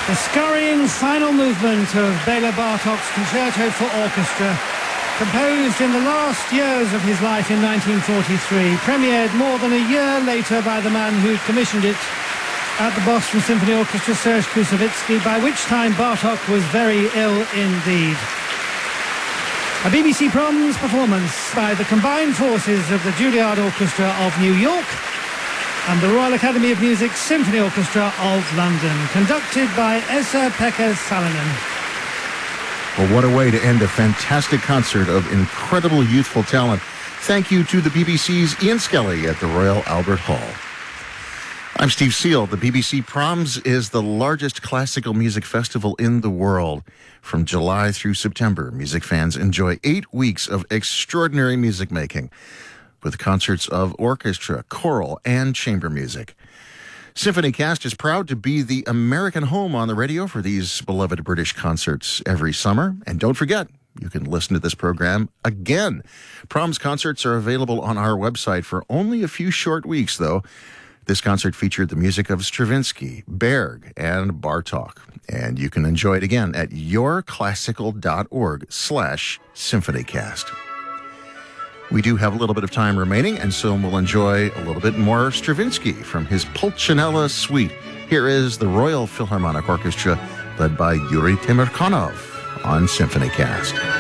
The scurrying final movement of Bela Bartok's Concerto for Orchestra, composed in the last years of his life in 1943, premiered more than a year later by the man who commissioned it at the Boston Symphony Orchestra, Serge Koussevitzky, by which time Bartok was very ill indeed. A BBC Proms performance by the combined forces of the Juilliard Orchestra of New York and the Royal Academy of Music Symphony Orchestra of London, conducted by Esa-Pekka Salonen. Well, what a way to end a fantastic concert of incredible youthful talent. Thank you to the BBC's Ian Skelly at the Royal Albert Hall. I'm Steve Seal. The BBC Proms is the largest classical music festival in the world. From July through September, music fans enjoy 8 weeks of extraordinary music making, with concerts of orchestra, choral, and chamber music. SymphonyCast is proud to be the American home on the radio for these beloved British concerts every summer. And don't forget, you can listen to this program again. Proms concerts are available on our website for only a few short weeks, though. This concert featured the music of Stravinsky, Berg, and Bartok. And you can enjoy it again at yourclassical.org/symphonycast. We do have a little bit of time remaining, and so we'll enjoy a little bit more Stravinsky from his Pulcinella Suite. Here is the Royal Philharmonic Orchestra, led by Yuri Temirkanov on SymphonyCast.